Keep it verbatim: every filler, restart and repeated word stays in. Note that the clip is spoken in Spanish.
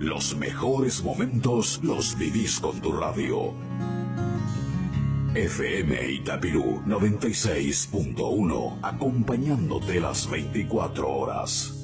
Los mejores momentos los vivís con tu radio. F M Itapirú noventa y seis punto uno, acompañándote las veinticuatro horas.